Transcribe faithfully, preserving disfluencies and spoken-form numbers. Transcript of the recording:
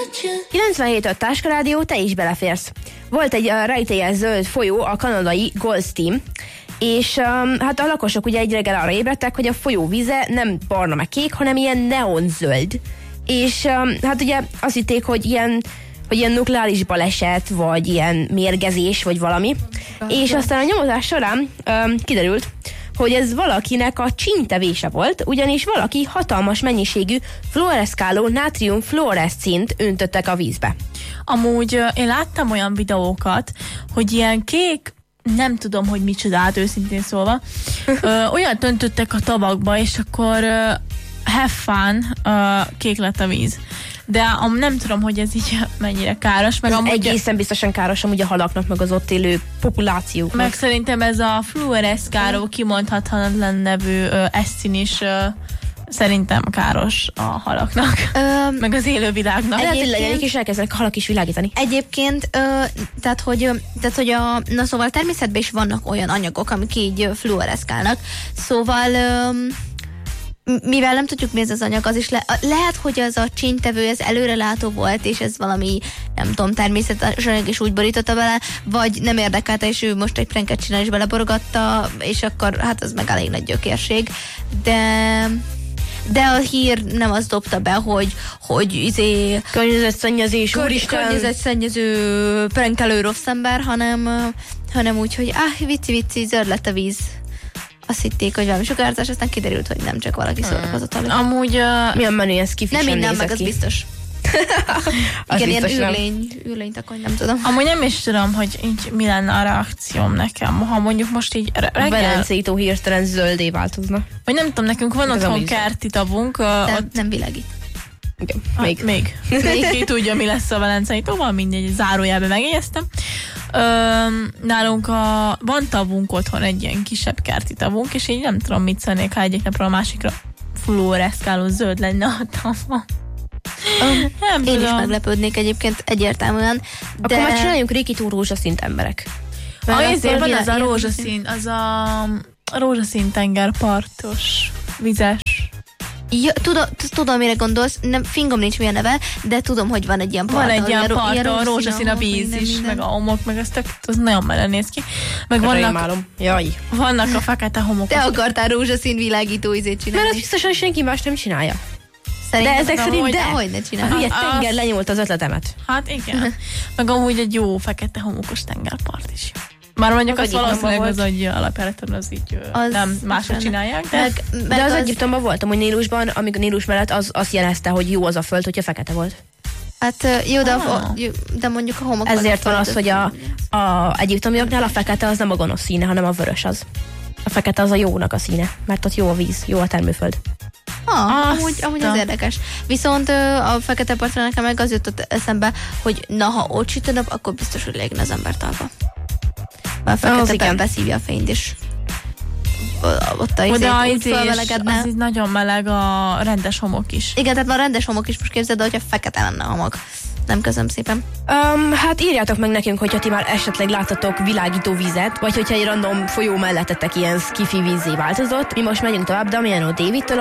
kilencvenhét a Táska Rádió, te is beleférsz. Volt egy uh, rejtélyes zöld folyó, a kanadai Gold Stream, és um, hát a lakosok ugye egy reggel arra ébredtek, hogy a folyó víze nem barna meg kék, hanem ilyen neonzöld. És um, hát ugye azt hitték, hogy ilyen, hogy ilyen nukleáris baleset, vagy ilyen mérgezés, vagy valami. Uh-huh. És aztán a nyomozás során um, kiderült, hogy ez valakinek a csíntevése volt, ugyanis valaki hatalmas mennyiségű fluoreszkáló nátrium fluoreszcint öntöttek a vízbe. Amúgy uh, én láttam olyan videókat, hogy ilyen kék, nem tudom, hogy micsodát, őszintén szólva, ö, olyan töntöttek a tabakba, és akkor ö, have fun, ö, kék lett a víz. De am, nem tudom, hogy ez így mennyire káros. Meg amúgy, egészen biztosan káros amúgy a halaknak, meg az ott élő populációknak. Meg szerintem ez a fluoreszkáló kimondhatatlan nevű ö, eszcin is ö, szerintem káros a halaknak, ö, meg az élővilágnak. Lehet, hogy legyenik, és elkezdenek a halak is világítani. Egyébként, ö, tehát, hogy, ö, tehát, hogy a, na szóval természetben is vannak olyan anyagok, amik így fluoreszkálnak, szóval ö, mivel nem tudjuk, mi ez az anyag, az is le, lehet, hogy az a csíntevő, ez előrelátó volt, és ez valami, nem tudom, természetes anyag is úgy borította bele, vagy nem érdekelte, és ő most egy pranket csinál, és beleborogatta, és akkor hát az meg elég nagy gyökérség. De... de a hír nem azt dobta be, hogy, hogy izé... Környezetszennyezés, kör, környezetszennyező, prankelő rossz ember, hanem, hanem úgy, hogy áh, vicci-vicci, zöld lett a víz. Azt hitték, hogy valami sugárzás, aztán kiderült, hogy nem csak valaki hmm. szórakozott alapján. Amúgy... Uh, milyen menő, ez kifisen nem minden, meg ki. Az biztos. Az igen, biztos ilyen nem. űrlény, űrlénytakony, nem tudom. Amúgy nem is tudom, hogy így mi lenne a reakcióm nekem, ha mondjuk most így reggel... A Velencei tó hirtelen zöldé változna. Vagy nem tudom, nekünk van ez otthon kerti tavunk. Nem, ott... nem világít. Igen, ah, még. Még. Még ki tudja, mi lesz a Velencei tóval, mindegy, zárójelben megjegyeztem. Ö, nálunk a, van tavunk otthon, egy ilyen kisebb kerti tavunk, és így nem tudom, mit szólnék, ha egyik napra a másikra fluoreszkáló zöld lenne a tava. Um, nem én tudom. Is meglepődnék egyébként egyértelműen. De... Akkor már csináljunk rikító rózsaszínt emberek. A ezért van az a rózsaszín, az a rózsaszín tengerpartos, vizes. Ja, tudom, tudom, mire gondolsz, nem, fingom nincs milyen neve, de tudom, hogy van egy ilyen part. Van egy ilyen part, ilyen a rózsaszín a víz minden, is, minden. meg a homok, meg az, tök, az nagyon melen néz ki. Meg vannak, Jaj. vannak a fekete homokok. Te akartál rózsaszín világító ízét csinálni. Mert az biztosan senki más nem csinálja. Szerintem de ezek szerint hogy de. Hogy ne csinálni. Ugye tenger lenyúlt az ötletemet. Hát igen. Meg amúgy egy jó fekete homokos tengerpart is. Már mondjuk az valószínűleg az, hogy alapjáraton az így az nem másra csinálják. De, meg, meg de az, az Egyiptomban voltam, hogy Nílusban, amíg a Nílus mellett az azt jelezte, hogy jó az a föld, hogyha fekete volt. Hát jó, de, ah. a, de mondjuk a homok. Ezért van az, hogy a, a egyiptomiaknál a fekete az nem a gonosz színe, hanem a vörös az. A fekete az a jónak a színe, mert ott jó a víz, jó a termőföld. Ah, amúgy, amúgy az érdekes. Viszont a fekete partra nekem meg az jutott eszembe, hogy na, ha ott süt a nap, akkor biztos, hogy légne az ember talpa. A fekete beszívja a fényt is. Ott a izét úgy fölmelegedne. Az így nagyon meleg a rendes homok is. Igen, tehát már rendes homok is most képzeld, hogyha fekete lenne a homok. Nem, köszönöm szépen. Um, hát írjátok meg nekünk, hogyha ti már esetleg láttatok világító vizet, vagy hogyha egy random folyó mellettetek ilyen skifi vízzé változott. Mi most megyünk tovább Damiano Davidtől,